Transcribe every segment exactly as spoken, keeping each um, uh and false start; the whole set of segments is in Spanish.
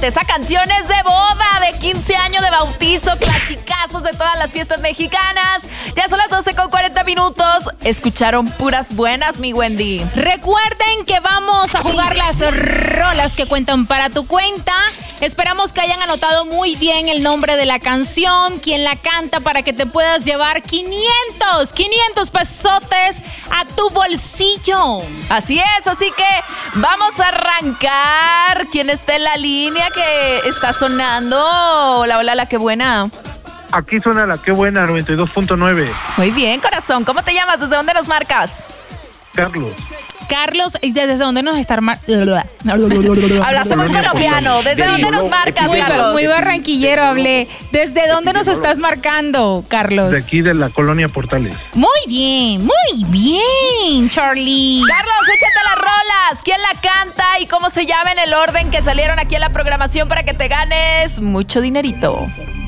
Exactamente, esa canción es de boda, de quince años, de bautizo, clasicazos de todas las fiestas mexicanas. Ya son las doce con cuarenta minutos. Escucharon puras buenas, mi Wendy. Recuerden que vamos a jugar las rolas que cuentan para tu cuenta. Esperamos que hayan anotado muy bien el nombre de la canción, quién la canta, para que te puedas llevar quinientos, quinientos pesotes a tu bolsillo. Así es, así que vamos a arrancar. ¿Quién está en la línea que está sonando? Hola, hola, la que buena. Aquí suena la que buena, noventa y dos punto nueve. Muy bien, corazón. ¿Cómo te llamas? ¿Desde dónde nos marcas? Carlos. Carlos, ¿y desde dónde nos está mar- Hablaste muy colombiano. ¿Desde dónde nos marcas, muy, Carlos? muy barranquillero hablé. ¿Desde dónde nos estás marcando, Carlos? De aquí de la colonia Portales. Muy bien, muy bien, Charlie. Carlos, échate las rolas. ¿Quién la canta y cómo se llama en el orden que salieron aquí en la programación para que te ganes mucho dinerito?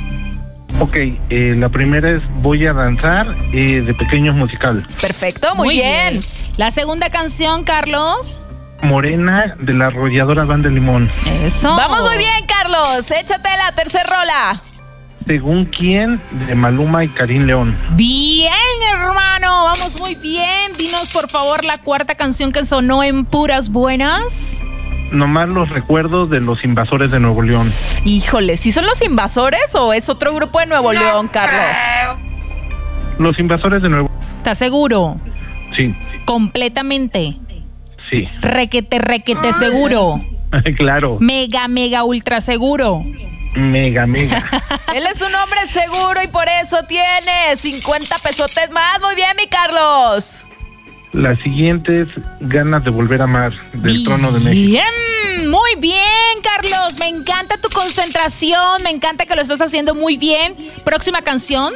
Ok, eh, la primera es Voy a danzar, eh, de Pequeños Musical. Perfecto, muy, Muy bien. bien. La segunda canción, Carlos. Morena, de la Arrolladora Banda Limón. Eso. Vamos muy bien, Carlos. Échate la tercera rola. Según quién, de Maluma y Karim León. Bien, hermano. Vamos muy bien. Dinos, por favor, la cuarta canción que sonó en Puras Buenas. Nomás los recuerdos de Los Invasores de Nuevo León. Híjole, ¿sí son los Invasores o es otro grupo de Nuevo León, Carlos? Los Invasores de Nuevo ¿Estás seguro? Sí, Completamente. sí. Requete, requete seguro. Claro. Mega, mega, ultra seguro. Mega, mega. Él es un hombre seguro y por eso tiene cincuenta pesotes más. Muy bien, mi Carlos. La siguiente es Ganas de Volver a Amar, del Trono de México. Bien, muy bien, Carlos. Me encanta tu concentración. Me encanta que lo estás haciendo muy bien. Próxima canción.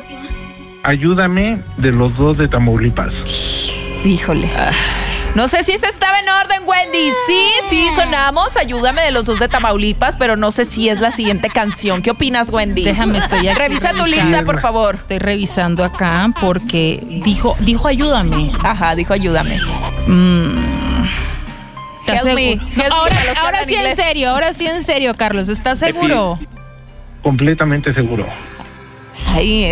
Ayúdame, de Los Dos de Tamaulipas. Híjole. No sé si ese estaba en orden, Wendy. Sí, sí, sonamos. Ayúdame, de Los Dos de Tamaulipas, pero no sé si es la siguiente canción. ¿Qué opinas, Wendy? Déjame, estoy aquí Revisa tu revisando. lista, por favor. Estoy revisando acá porque dijo, dijo ayúdame. Ajá, dijo ayúdame. Mm. ¿Estás Help me, seguro? help me, No, ahora para los que ahora hablan sí en inglés. serio, ahora sí en serio, Carlos. ¿Estás seguro? Completamente seguro. Ay,